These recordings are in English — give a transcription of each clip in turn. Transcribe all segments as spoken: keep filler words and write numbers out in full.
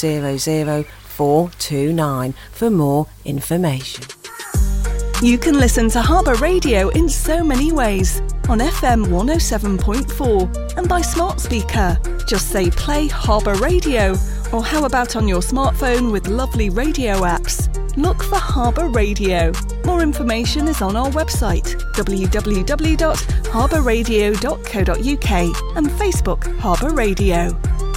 zero zero four two nine for more information. You can listen to Harbour Radio in so many ways. On F M one oh seven point four and by smart speaker. Just say play Harbour Radio. Or how about on your smartphone with lovely radio apps? Look for Harbour Radio. More information is on our website, w w w dot harbour radio dot co dot u k, and Facebook Harbour Radio.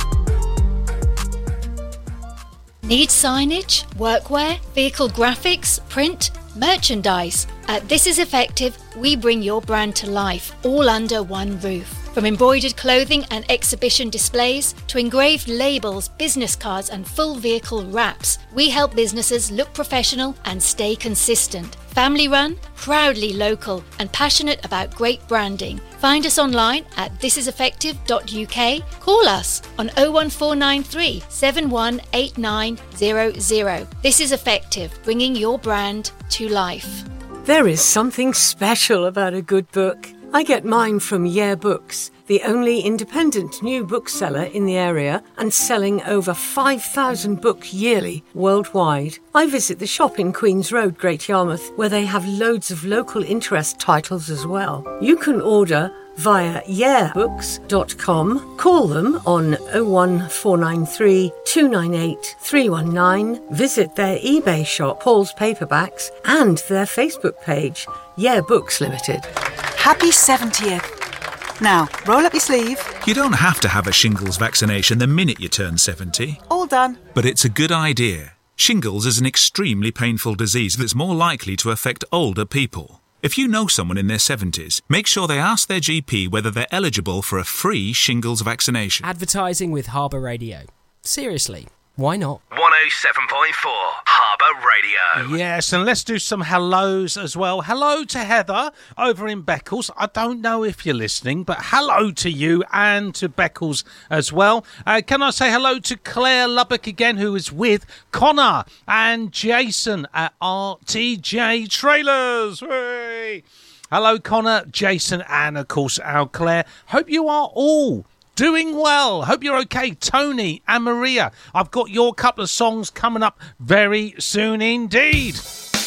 Need signage, workwear, vehicle graphics, print, merchandise? At This Is Effective, we bring your brand to life, all under one roof. From embroidered clothing and exhibition displays to engraved labels, business cards and full vehicle wraps, we help businesses look professional and stay consistent. Family run, proudly local and passionate about great branding. Find us online at this is effective dot u k. Call us on oh one four nine three, seven one eight nine zero zero. This is Effective, bringing your brand to life. There is something special about a good book. I get mine from Yeah Books, the only independent new bookseller in the area and selling over five thousand books yearly worldwide. I visit the shop in Queen's Road, Great Yarmouth, where they have loads of local interest titles as well. You can order via yeah books dot com. Call them on oh one four nine three, two nine eight, three one nine. Visit their eBay shop, Paul's Paperbacks, and their Facebook page, Yeah Books Limited. Happy seventieth. Now, roll up your sleeve. You don't have to have a shingles vaccination the minute you turn seventy. All done. But it's a good idea. Shingles is an extremely painful disease that's more likely to affect older people. If you know someone in their seventies, make sure they ask their G P whether they're eligible for a free shingles vaccination. Advertising with Harbour Radio. Seriously, why not? one oh seven point four Harbour Radio. Yes, and let's do some hellos as well. Hello to Heather over in Beccles. I don't know if you're listening, but hello to you and to Beccles as well. Uh, can I say hello to Claire Lubbock again, who is with Connor and Jason at R T J Trailers. Hooray! Hello, Connor, Jason, and of course our Claire. Hope you are all doing well. Hope you're okay. Tony and Maria, I've got your couple of songs coming up very soon indeed.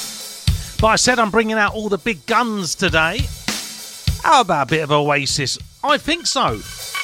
But I said I'm bringing out all the big guns today. How about a bit of Oasis? I think so.